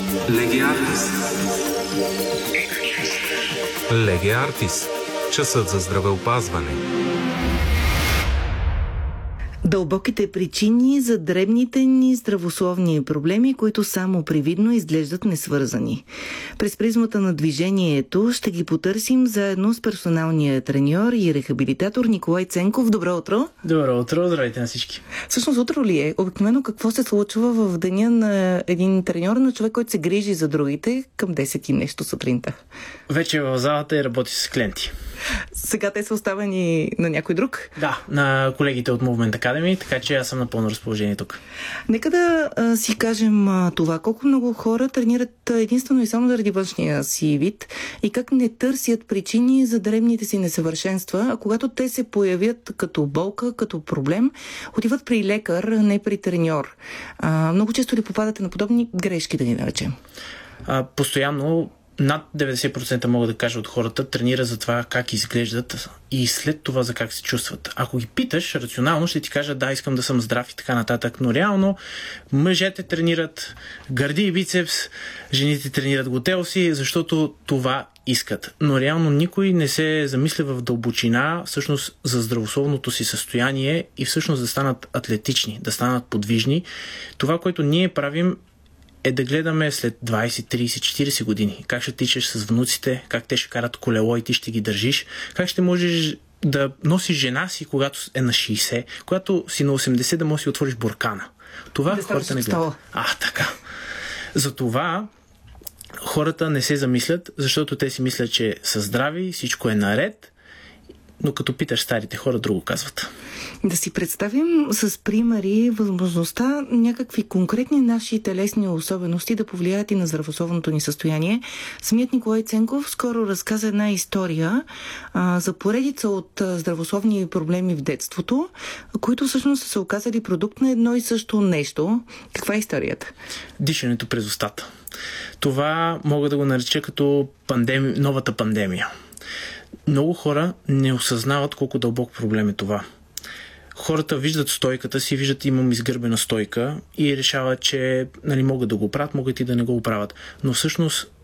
Леге Артис. Леге Артис. Часът за здравеопазване. Дълбоките причини за дребните ни здравословни проблеми, които само привидно изглеждат несвързани. През призмата на движението ще ги потърсим заедно с персоналния треньор и рехабилитатор Николай Ценков. Добро утро! Добро утро! Здравейте на всички! Всъщност утро ли е? Обикновено какво се случва в деня на един треньор, на човек, който се грижи за другите към 10 и нещо сутринта? Вече в залата и работи с клиенти. Сега те са оставени на някой друг? Да, на колегите от Movement Academy, така че аз съм на пълно разположение тук. Нека да си кажем това. Колко много хора тренират единствено и само заради външния си вид и как не търсят причини за дребните си несъвършенства, а когато те се появят като болка, като проблем, отиват при лекар, не при треньор. Много често ли попадате на подобни грешки, да ги наречем? Постоянно над 90% мога да кажа от хората тренира за това как изглеждат и след това за как се чувстват. Ако ги питаш, рационално ще ти кажа да, искам да съм здрав и така нататък, но реално мъжете тренират гърди и бицепс, жените тренират готел си, защото това искат. Но реално никой не се замисля в дълбочина всъщност за здравословното си състояние и всъщност да станат атлетични, да станат подвижни. Това, което ние правим, е да гледаме след 20, 30, 40 години как ще тичаш с внуците, как те ще карат колело и ти ще ги държиш, как ще можеш да носиш жена си, когато е на 60, когато си на 80 да можеш да си отвориш буркана. Това да хората не гледат. Така. Затова хората не се замислят, защото те си мислят, че са здрави, всичко е наред, но като питаш старите хора, друго казват. Да си представим с примери възможността някакви конкретни наши телесни особености да повлияят и на здравословното ни състояние. Самият Николай Ценков скоро разказа една история за поредица от здравословни проблеми в детството, които всъщност са се оказали продукт на едно и също нещо. Каква е историята? Дишането през устата. Това мога да го нареча като новата пандемия. Много хора не осъзнават колко дълбок проблем е това. Хората виждат стойката си, виждат имам изгърбена стойка и решават, че могат да го правят, могат и да не го правят. Но всъщност